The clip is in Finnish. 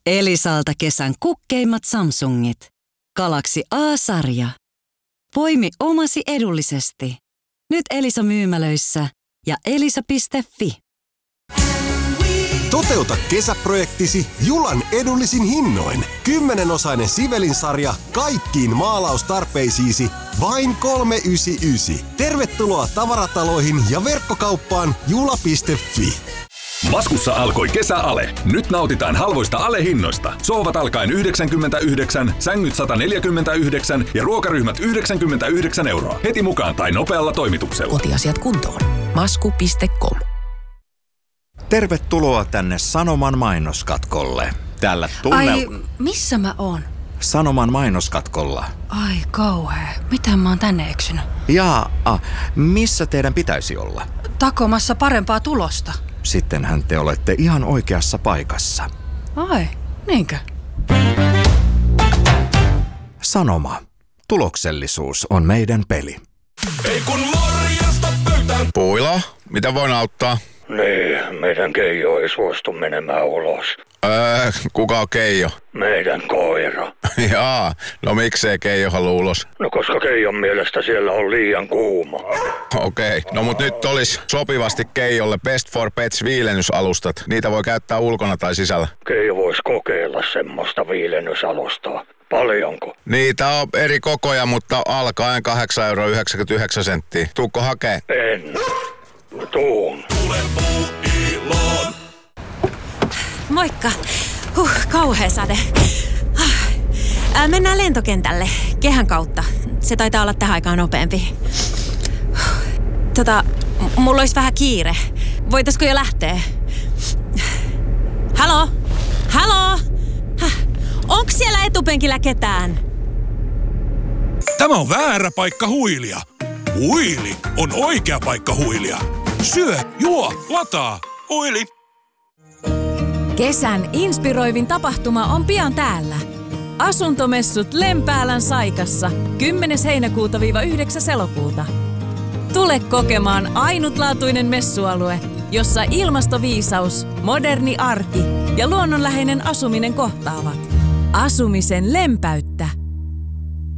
Elisalta kesän kukkeimmat Samsungit. Galaxy A-sarja. Poimi omasi edullisesti. Nyt Elisa-myymälöissä ja elisa.fi. Toteuta kesäprojektisi Julan edullisin hinnoin. 10-osainen Sivelin-sarja kaikkiin maalaustarpeisiisi vain 399. Tervetuloa tavarataloihin ja verkkokauppaan jula.fi. Maskussa alkoi kesäale. Nyt nautitaan halvoista alehinnoista. Sohvat alkaen 99, sängyt 149 ja ruokaryhmät 99 €. Heti mukaan tai nopealla toimituksella. Kotiasiat kuntoon. Masku.com. Tervetuloa tänne Sanoman mainoskatkolle. Tällä Ai, missä mä oon? Sanoman mainoskatkolla. Ai kauhea. Miten mä oon tänne eksynyt? Missä teidän pitäisi olla? Takomassa parempaa tulosta. Sittenhän te olette ihan oikeassa paikassa. Ai, niinkö? Sanoma. Tuloksellisuus on meidän peli. Ei kun morjesta pöytään. Puila, mitä voin auttaa? Niin, meidän Keijo ei suostu menemään ulos. Kuka on Keijo? Meidän koira. Jaa, no miksei Keijo halua ulos? No koska Keijon mielestä siellä on liian kuuma. Okei, no mut nyt olisi sopivasti Keijolle Best for Pets viilennysalustat. Niitä voi käyttää ulkona tai sisällä. Keijo voisi kokeilla semmoista viilennysalustaa. Paljonko? Niitä on eri kokoja, mutta alkaen 8,99 €. Tuukko hakee? En. Tuun. Tule Puuiloon. Moikka. Kauhea sade. Mennään lentokentälle kehän kautta. Se taitaa olla tähän aikaan nopeampi. Mulla olisi vähän kiire. Voitaisko jo lähteä? Halo? Onks siellä etupenkillä ketään? Tämä on väärä paikka huilia. Huili on oikea paikka huilia. Syö, juo, lataa. Huili. Kesän inspiroivin tapahtuma on pian täällä. Asuntomessut Lempäälän Saikassa 10. heinäkuuta-9. elokuuta. Tule kokemaan ainutlaatuinen messualue, jossa ilmastoviisaus, moderni arki ja luonnonläheinen asuminen kohtaavat. Asumisen lempäys